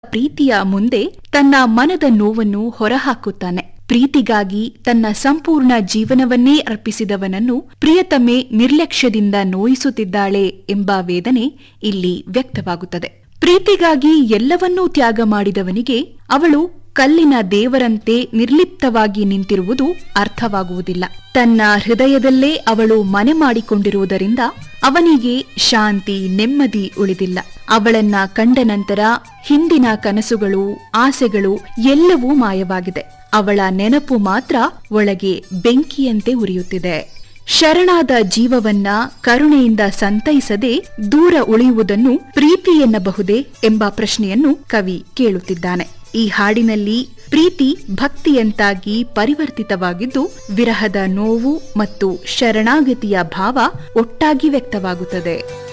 ಪ್ರೀತಿಯ ಮುಂದೆ ತನ್ನ ಮನದ ನೋವನ್ನು ಹೊರಹಾಕುತ್ತಾನೆ. ಪ್ರೀತಿಗಾಗಿ ತನ್ನ ಸಂಪೂರ್ಣ ಜೀವನವನ್ನೇ ಅರ್ಪಿಸಿದವನನ್ನು ಪ್ರಿಯತಮೆ ನಿರ್ಲಕ್ಷ್ಯದಿಂದ ನೋಯಿಸುತ್ತಿದ್ದಾಳೆ ಎಂಬ ವೇದನೆ ಇಲ್ಲಿ ವ್ಯಕ್ತವಾಗುತ್ತದೆ. ಪ್ರೀತಿಗಾಗಿ ಎಲ್ಲವನ್ನೂ ತ್ಯಾಗ ಮಾಡಿದವನಿಗೆ ಅವಳು ಕಲ್ಲಿನ ದೇವರಂತೆ ನಿರ್ಲಿಪ್ತವಾಗಿ ನಿಂತಿರುವುದು ಅರ್ಥವಾಗುವುದಿಲ್ಲ. ತನ್ನ ಹೃದಯದಲ್ಲೇ ಅವಳು ಮನೆ ಮಾಡಿಕೊಂಡಿರುವುದರಿಂದ ಅವನಿಗೆ ಶಾಂತಿ, ನೆಮ್ಮದಿ ಉಳಿದಿಲ್ಲ. ಅವಳನ್ನ ಕಂಡ ನಂತರ ಹಿಂದಿನ ಕನಸುಗಳು, ಆಸೆಗಳು ಎಲ್ಲವೂ ಮಾಯವಾಗಿದೆ. ಅವಳ ನೆನಪು ಮಾತ್ರ ಒಳಗೆ ಬೆಂಕಿಯಂತೆ ಉರಿಯುತ್ತಿದೆ. ಶರಣಾದ ಜೀವವನ್ನ ಕರುಣೆಯಿಂದ ಸಂತೈಸದೆ ದೂರ ಉಳಿಯುವುದನ್ನು ಪ್ರೀತಿ ಎನ್ನಬಹುದೇ ಎಂಬ ಪ್ರಶ್ನೆಯನ್ನು ಕವಿ ಕೇಳುತ್ತಿದ್ದಾನೆ. ಈ ಹಾಡಿನಲ್ಲಿ ಪ್ರೀತಿ ಭಕ್ತಿಯಂತಾಗಿ ಪರಿವರ್ತಿತವಾಗಿದ್ದು, ವಿರಹದ ನೋವು ಮತ್ತು ಶರಣಾಗತಿಯ ಭಾವ ಒಟ್ಟಾಗಿ ವ್ಯಕ್ತವಾಗುತ್ತದೆ.